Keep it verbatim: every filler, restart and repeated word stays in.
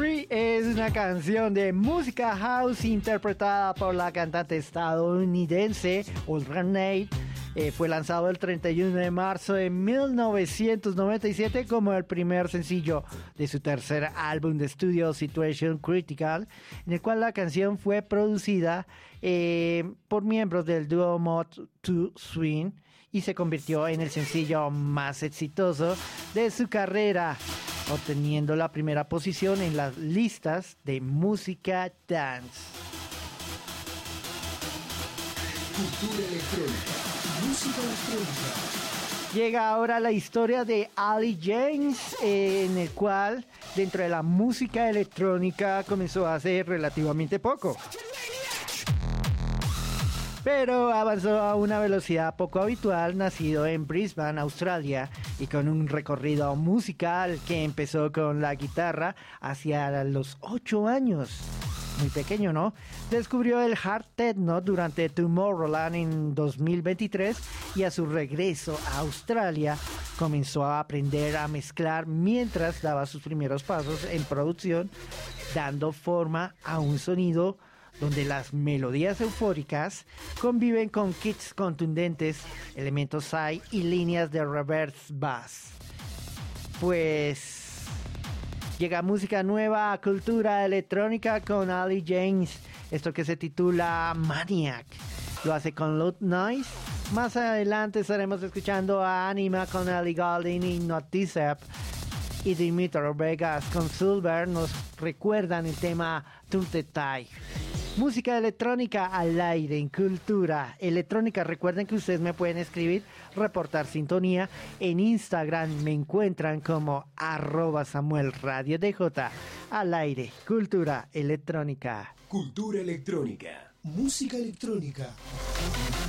Free es una canción de música house interpretada por la cantante estadounidense Ultranate. Eh, fue lanzado el treinta y uno de marzo de mil novecientos noventa y siete como el primer sencillo de su tercer álbum de estudio Situation Critical, en el cual la canción fue producida eh, por miembros del dúo Mod to Swing y se convirtió en el sencillo más exitoso de su carrera, obteniendo la primera posición en las listas de música dance. Cultura electrónica, música electrónica. Llega ahora la historia de Ali James, eh, en el cual dentro de la música electrónica comenzó hace relativamente poco, pero avanzó a una velocidad poco habitual. Nacido en Brisbane, Australia, y con un recorrido musical que empezó con la guitarra hacia los ocho años. Muy pequeño, ¿no? Descubrió el hard techno durante Tomorrowland en dos mil veintitrés y a su regreso a Australia comenzó a aprender a mezclar mientras daba sus primeros pasos en producción, dando forma a un sonido donde las melodías eufóricas conviven con kicks contundentes, elementos psy y líneas de reverse bass. Pues llega música nueva a cultura electrónica con Ali James, esto que se titula Maniac. Lo hace con Loud Noise. Más adelante estaremos escuchando a Anima con Ellie Goulding y Notizep, y Dimitar Vegas con Silver nos recuerdan el tema Tunte Tai. Música electrónica al aire en Cultura Electrónica. Recuerden que ustedes me pueden escribir, reportar sintonía. En Instagram me encuentran como arroba Samuel Radio D J. Al aire, Cultura Electrónica. Cultura electrónica, música electrónica.